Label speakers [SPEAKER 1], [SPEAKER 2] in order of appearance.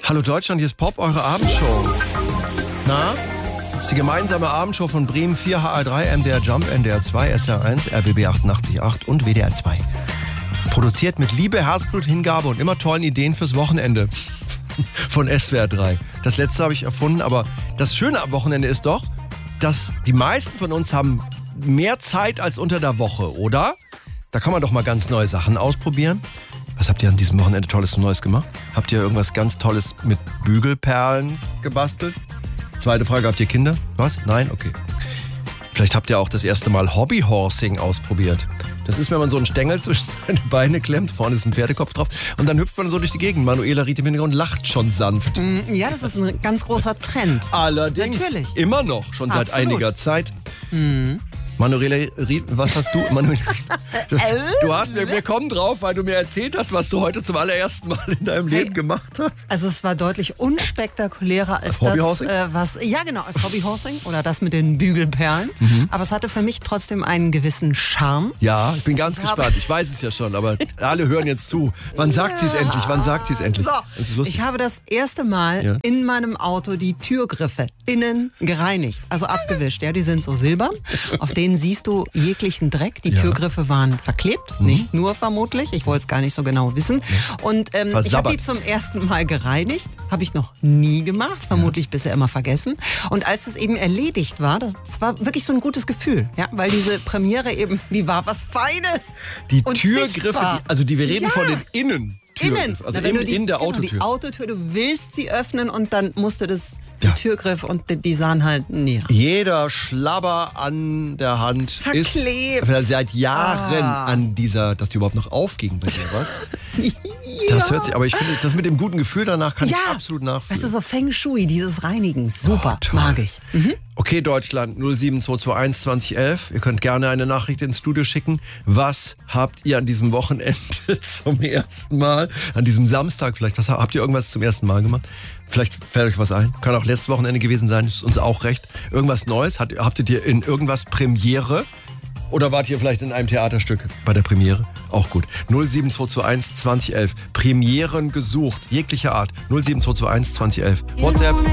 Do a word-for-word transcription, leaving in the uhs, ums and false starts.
[SPEAKER 1] Hallo Deutschland, hier ist Pop, eure Abendshow. Na? Das ist die gemeinsame Abendshow von Bremen vier, H R drei, M D R Jump, N D R zwei, S R eins, R B B achtundachtzig Komma acht und W D R zwei. Produziert mit Liebe, Herzblut, Hingabe und immer tollen Ideen fürs Wochenende. Von S W R drei. Das letzte habe ich erfunden, aber das Schöne am Wochenende ist doch, dass die meisten von uns haben mehr Zeit als unter der Woche, oder? Da kann man doch mal ganz neue Sachen ausprobieren. Was habt ihr an diesem Wochenende Tolles und Neues gemacht? Habt ihr irgendwas ganz Tolles mit Bügelperlen gebastelt? Zweite Frage, habt ihr Kinder? Was? Nein? Okay. Vielleicht habt ihr auch das erste Mal Hobbyhorsing ausprobiert. Das ist, wenn man so einen Stängel zwischen seine Beine klemmt, vorne ist ein Pferdekopf drauf und dann hüpft man so durch die Gegend. Manuela riet im Hintergrund, lacht schon sanft.
[SPEAKER 2] Ja, das ist ein ganz großer Trend.
[SPEAKER 1] Allerdings.
[SPEAKER 2] Natürlich.
[SPEAKER 1] Immer noch, schon seit
[SPEAKER 2] Absolut.
[SPEAKER 1] einiger Zeit. Mhm. Manuela riet, was hast du? Manuela, du, du hast mir, wir kommen drauf, weil du mir erzählt hast, was du heute zum allerersten Mal in deinem Leben
[SPEAKER 2] Hey.
[SPEAKER 1] gemacht hast.
[SPEAKER 2] Also es war deutlich unspektakulärer als,
[SPEAKER 1] Als
[SPEAKER 2] das,
[SPEAKER 1] Hobbyhorsing?
[SPEAKER 2] äh, was, ja genau, als Hobbyhorsing oder das mit den Bügelperlen.
[SPEAKER 1] Mhm.
[SPEAKER 2] Aber es hatte für mich trotzdem einen gewissen Charme.
[SPEAKER 1] Ja, ich bin ganz
[SPEAKER 2] Ich habe-
[SPEAKER 1] gespannt. Ich weiß es ja schon, aber alle hören jetzt zu. Wann sagt sie es endlich? Wann sagt sie es endlich?
[SPEAKER 2] So,
[SPEAKER 1] Das ist lustig.
[SPEAKER 2] ich habe das erste Mal
[SPEAKER 1] Ja.
[SPEAKER 2] in meinem Auto die Türgriffe innen gereinigt, also abgewischt. Ja, die sind so silbern, auf denen siehst du jeglichen Dreck. Die
[SPEAKER 1] Ja.
[SPEAKER 2] Türgriffe waren verklebt, nicht nur vermutlich. Ich wollte es gar nicht so genau wissen. Und ähm, ich habe
[SPEAKER 1] Versabbert.
[SPEAKER 2] die zum ersten Mal gereinigt, habe ich noch nie gemacht, vermutlich bisher immer vergessen. Und als das eben erledigt war, das war wirklich so ein gutes Gefühl, ja, weil diese Premiere eben, die war was Feines.
[SPEAKER 1] Die
[SPEAKER 2] und
[SPEAKER 1] Türgriffe,
[SPEAKER 2] sichtbar.
[SPEAKER 1] die, also die wir reden
[SPEAKER 2] Ja.
[SPEAKER 1] von den Innen.
[SPEAKER 2] Innen.
[SPEAKER 1] Also
[SPEAKER 2] Na, wenn
[SPEAKER 1] in,
[SPEAKER 2] du die,
[SPEAKER 1] in der
[SPEAKER 2] genau,
[SPEAKER 1] Autotür.
[SPEAKER 2] Die Autotür, du willst sie öffnen und dann musste das
[SPEAKER 1] Ja.
[SPEAKER 2] die Türgriff und die, die sahen halt näher.
[SPEAKER 1] Jeder Schlabber an der Hand
[SPEAKER 2] Verklebt.
[SPEAKER 1] ist seit Jahren
[SPEAKER 2] Ah.
[SPEAKER 1] an dieser, dass die überhaupt noch aufging bei dir, was? Das hört sich, aber ich finde, das mit dem guten Gefühl danach kann
[SPEAKER 2] ja.
[SPEAKER 1] ich absolut nachfühlen.
[SPEAKER 2] Weißt du, so Feng Shui, dieses Reinigen, super,
[SPEAKER 1] Oh, toll.
[SPEAKER 2] mag ich. Mhm.
[SPEAKER 1] Okay, Deutschland, null sieben zwei zwei eins zwanzig elf. Ihr könnt gerne eine Nachricht ins Studio schicken. Was habt ihr an diesem Wochenende zum ersten Mal, an diesem Samstag vielleicht, was habt ihr irgendwas zum ersten Mal gemacht? Vielleicht fällt euch was ein. Kann auch letztes Wochenende gewesen sein, ist uns auch recht. Irgendwas Neues? Hat, habt ihr in irgendwas Premiere? Oder wart ihr vielleicht in einem Theaterstück bei der Premiere? Auch gut. null sieben zwei zwei eins zwanzig elf. Premieren gesucht, jeglicher Art. null sieben zwei zwei eins zwanzig elf. WhatsApp